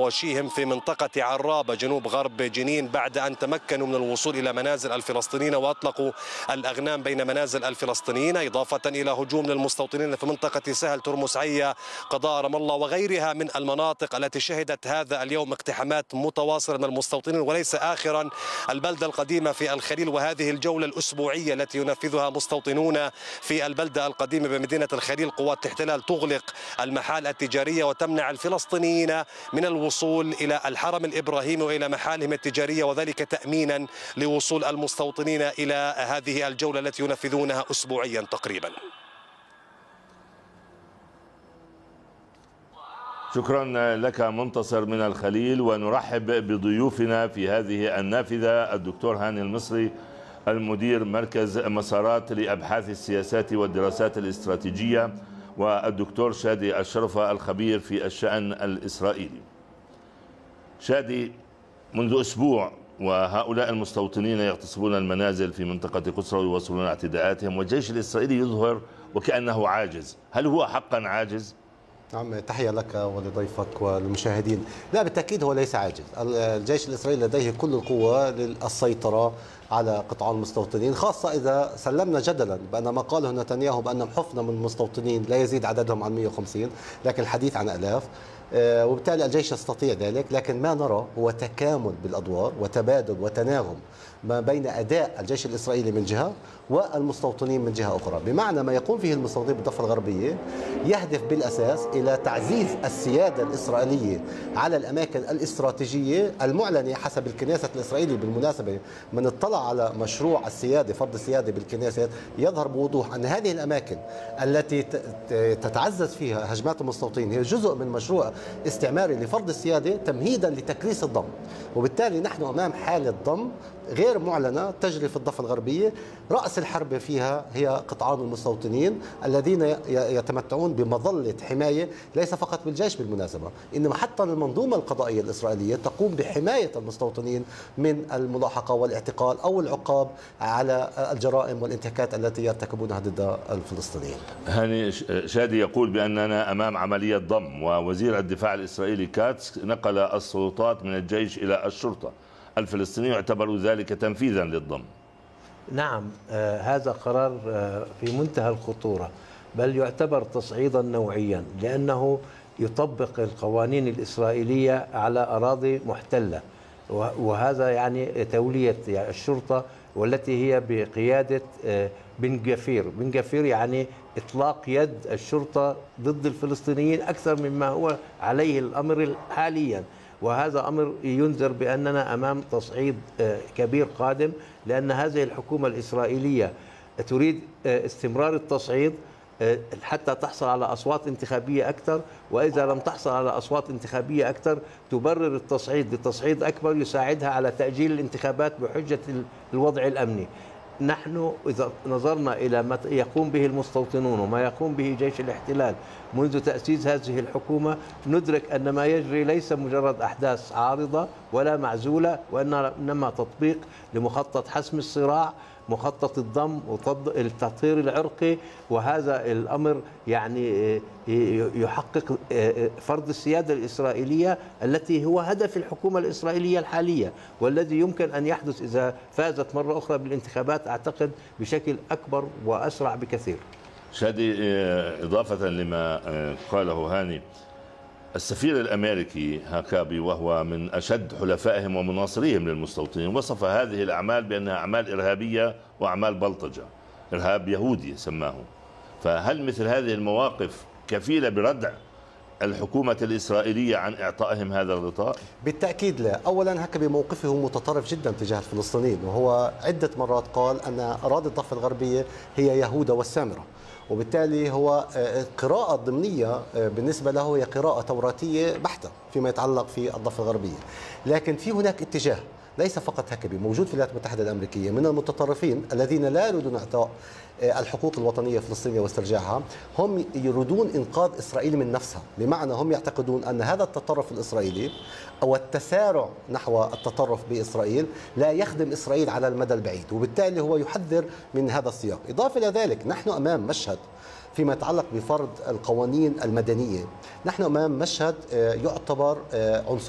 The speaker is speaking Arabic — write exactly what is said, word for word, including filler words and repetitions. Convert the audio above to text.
مواشيهم في منطقة عرابة جنوب غرب جنين بعد أن تمكنوا من الوصول إلى منازل الفلسطينيين وأطلقوا الأغنام بين منازل الفلسطينيين، إضافة إلى هجوم للمستوطنين في منطقة سهل ترمس عيا قضاء رام الله وغيرها من المناطق التي شهدت هذا اليوم اقتحامات متواصلة من المستوطنين، وليس آخرا البلدة القديمة في الخليل. وهذه الجولة الأسبوعية التي ينفذها مستوطنون في البلدة القديمة بمدينة الخليل، قوات الاحتلال تغلق المحال التجارية وتمنع الفلسطينيين من الوصول إلى الحرم الإبراهيمي وإلى محالهم التجارية، وذلك تأمينا لوصول المستوطنين إلى هذه الجولة التي ينفذونها أسبوعيا تقريبا. شكرا لك منتصر من الخليل، ونرحب بضيوفنا في هذه النافذة الدكتور هاني المصري المدير مركز مسارات لأبحاث السياسات والدراسات الاستراتيجية، والدكتور شادي الشرفة الخبير في الشأن الإسرائيلي. شادي، منذ أسبوع وهؤلاء المستوطنين يغتصبون المنازل في منطقة قسرى ويواصلون اعتداءاتهم، والجيش الإسرائيلي يظهر وكأنه عاجز. هل هو حقا عاجز؟ نعم، تحية لك ولضيفك والمشاهدين. لا، بالتأكيد هو ليس عاجز. الجيش الإسرائيلي لديه كل القوة للسيطرة على قطاع المستوطنين، خاصة إذا سلمنا جدلا بأن ما قاله نتنياهو بأنهم حفنة من المستوطنين لا يزيد عددهم عن مئة وخمسين، لكن الحديث عن آلاف، وبالتالي الجيش يستطيع ذلك. لكن ما نرى هو تكامل بالأدوار وتبادل وتناغم ما بين أداء الجيش الإسرائيلي من جهة والمستوطنين من جهة أخرى، بمعنى ما يقوم فيه المستوطنين بالضفة الغربية يهدف بالأساس إلى تعزيز السيادة الإسرائيلية على الأماكن الاستراتيجية المعلنة حسب الكنيسة الإسرائيلية. بالمناسبة، من اطلع على مشروع السيادة، فرض السيادة بالكنيسة، يظهر بوضوح أن هذه الأماكن التي تتعزز فيها هجمات المستوطنين هي جزء من مشروع استعماري لفرض السيادة تمهيدا لتكريس الضم، وبالتالي نحن أمام حالة ضم غير معلنة تجري في الضفة الغربية. رأس الحرب فيها هي قطعان المستوطنين الذين يتمتعون بمظلة حماية ليس فقط بالجيش بالمناسبة، إنما حتى المنظومة القضائية الإسرائيلية تقوم بحماية المستوطنين من الملاحقة والاعتقال أو العقاب على الجرائم والانتهاكات التي يرتكبونها ضد الفلسطينيين. هاني شادي يقول بأننا أمام عملية ضم، ووزير الدفاع الإسرائيلي كاتس نقل السلطات من الجيش إلى الشرطة. الفلسطينيين يعتبروا ذلك تنفيذا للضم. نعم، آه هذا قرار آه في منتهى الخطورة، بل يعتبر تصعيدا نوعيا، لأنه يطبق القوانين الإسرائيلية على أراضي محتلة، وهذا يعني تولية الشرطة والتي هي بقيادة آه بن جفير. بن جفير يعني إطلاق يد الشرطة ضد الفلسطينيين أكثر مما هو عليه الأمر حاليا، وهذا أمر ينذر بأننا أمام تصعيد كبير قادم، لأن هذه الحكومة الإسرائيلية تريد استمرار التصعيد حتى تحصل على أصوات انتخابية أكثر، وإذا لم تحصل على أصوات انتخابية أكثر تبرر التصعيد لتصعيد أكبر يساعدها على تأجيل الانتخابات بحجة الوضع الأمني. نحن إذا نظرنا إلى ما يقوم به المستوطنون وما يقوم به جيش الاحتلال منذ تأسيس هذه الحكومة، ندرك أن ما يجري ليس مجرد أحداث عارضة ولا معزولة، وإنما تطبيق لمخطط حسم الصراع، مخطط الضم والتطهير العرقي. وهذا الأمر يعني يحقق فرض السيادة الإسرائيلية التي هو هدف الحكومة الإسرائيلية الحالية، والذي يمكن أن يحدث إذا فازت مرة أخرى بالانتخابات أعتقد بشكل أكبر وأسرع بكثير. شادي، إضافة لما قاله هاني، السفير الأمريكي هاكابي وهو من أشد حلفائهم ومناصريهم للمستوطنين وصف هذه الأعمال بأنها أعمال إرهابية وأعمال بلطجة، إرهاب يهودي سماه. فهل مثل هذه المواقف كفيلة بردع الحكومة الإسرائيلية عن إعطائهم هذا الغطاء؟ بالتأكيد لا. أولا، هكذا موقفه متطرف جدا تجاه الفلسطينيين، وهو عدة مرات قال أن أراضي الضفة الغربية هي يهودا والسامرة، وبالتالي هو قراءة ضمنية بالنسبة له هي قراءة توراتية بحتة فيما يتعلق في الضفة الغربية. لكن في هناك اتجاه ليس فقط هكذا موجود في الولايات المتحدة الأمريكية من المتطرفين الذين لا يريدون إعطاء الحقوق الوطنية الفلسطينية واسترجاعها، هم يريدون إنقاذ إسرائيل من نفسها، بمعنى هم يعتقدون أن هذا التطرف الإسرائيلي أو التسارع نحو التطرف بإسرائيل لا يخدم إسرائيل على المدى البعيد، وبالتالي هو يحذر من هذا السياق. إضافة إلى ذلك، نحن أمام مشهد فيما يتعلق بفرض القوانين المدنية، نحن أمام مشهد يعتبر عنصري